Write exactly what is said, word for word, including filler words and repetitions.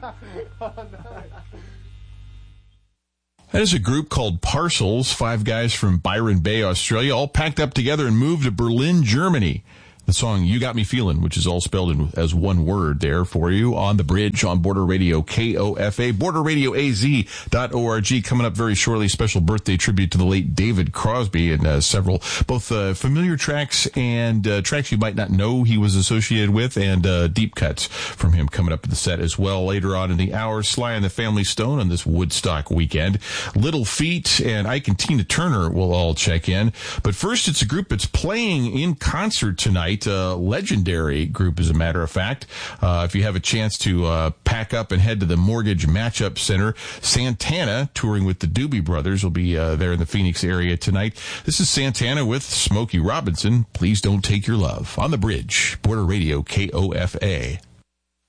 That is a group called Parcels, five guys from Byron Bay, Australia, all packed up together and moved to Berlin, Germany. The song You Got Me Feelin', which is all spelled in as one word there for you on the bridge on Border Radio K O F A, border radio a z dot org. Coming up very shortly, special birthday tribute to the late David Crosby and uh, several both uh, familiar tracks and uh, tracks you might not know he was associated with, and uh, deep cuts from him coming up in the set as well. Later on in the hour, Sly and the Family Stone on this Woodstock weekend. Little Feat and Ike and Tina Turner will all check in. But first, it's a group that's playing in concert tonight. A legendary group, as a matter of fact. Uh, if you have a chance to uh, pack up and head to the Mortgage Matchup Center, Santana, touring with the Doobie Brothers, will be uh, there in the Phoenix area tonight. This is Santana with Smokey Robinson. Please Don't Take Your Love on the bridge. Border Radio K O F A.